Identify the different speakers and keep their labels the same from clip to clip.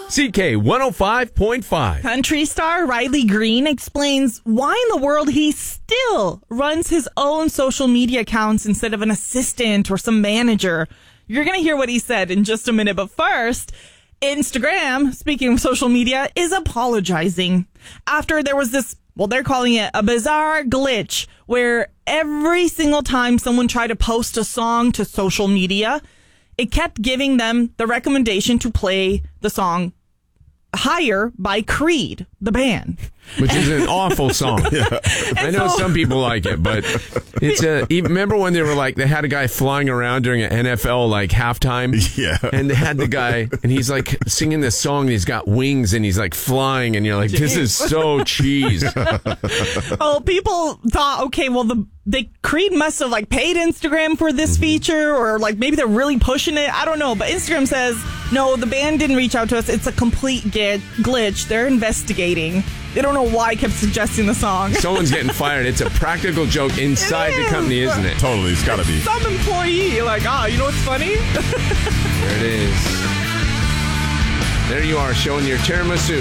Speaker 1: CK 105.5.
Speaker 2: Country star Riley Green explains why in the world he still runs his own social media accounts instead of an assistant or some manager. You're going to hear what he said in just a minute. But first, Instagram, speaking of social media, is apologizing after there was this, well, they're calling it a bizarre glitch where every single time someone tried to post a song to social media, it kept giving them the recommendation to play the song Higher by Creed, the band.
Speaker 1: Which is an awful song. I know some people like it, but it's remember when they had a guy flying around during an NFL halftime?
Speaker 3: Yeah.
Speaker 1: And they had the guy, and he's singing this song, and he's got wings, and he's flying, and you're like, this is so cheese.
Speaker 2: Oh, people thought, okay, well, the Creed must have paid Instagram for this feature, or maybe they're really pushing it. I don't know, but Instagram says, no, the band didn't reach out to us. It's a complete glitch. They're investigating. They don't know why I kept suggesting the song. Someone's getting fired. It's a practical joke inside the company, isn't it?
Speaker 3: Totally, it's got to be.
Speaker 2: Some employee, you know what's funny?
Speaker 1: There it is. There you are, showing your tiramisu.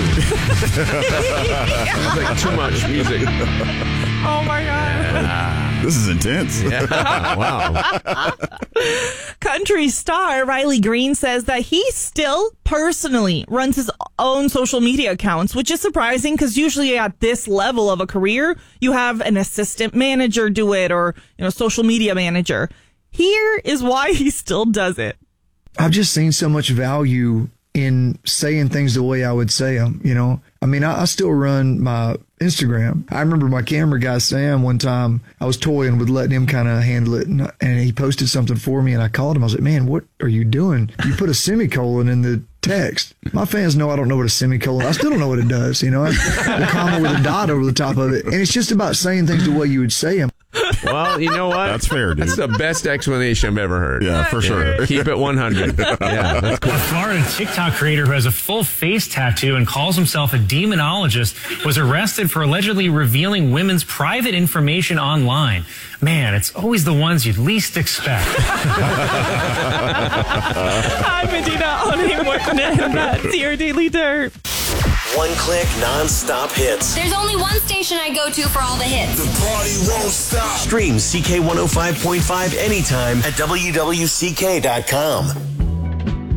Speaker 1: That's too much music.
Speaker 2: Oh, my God.
Speaker 3: This is intense.
Speaker 1: Yeah. Wow.
Speaker 2: Country star Riley Green says that he still personally runs his own social media accounts, which is surprising because usually at this level of a career, you have an assistant manager do it or, social media manager. Here is why he still does it.
Speaker 4: I've just seen so much value in saying things the way I would say them, I still run my Instagram. I remember my camera guy, Sam, one time I was toying with letting him kind of handle it, and he posted something for me, and I called him. I was like, man, what are you doing? You put a semicolon in the text. My fans know I don't know what a semicolon, I still don't know what it does, the comma with a dot over the top of it. And it's just about saying things the way you would say them.
Speaker 1: Well, you know what?
Speaker 3: That's fair, dude.
Speaker 1: That's the best explanation I've ever heard.
Speaker 3: Yeah, for sure.
Speaker 1: Keep it 100. Yeah, that's cool.
Speaker 5: A Florida TikTok creator who has a full face tattoo and calls himself a demonologist was arrested for allegedly revealing women's private information online. Man, it's always the ones you'd least expect.
Speaker 2: I'm Medina on that's your Daily Dirt.
Speaker 6: One-click, non-stop hits.
Speaker 7: There's only one station I go to for all the hits.
Speaker 6: The party won't stop. Stream CK 105.5 anytime at WWCK.com.